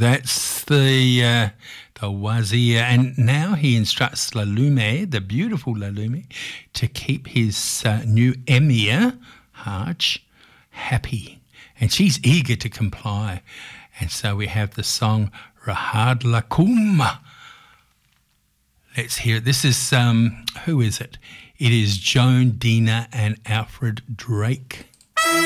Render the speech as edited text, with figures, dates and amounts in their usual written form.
that's the wazir. And now he instructs Lalume, the beautiful Lalume, to keep his new emir, Hajj, happy. And she's eager to comply. And so we have the song Rahad Lakum. Let's hear it. This is, who is it? It is Joan, Dina and Alfred Drake.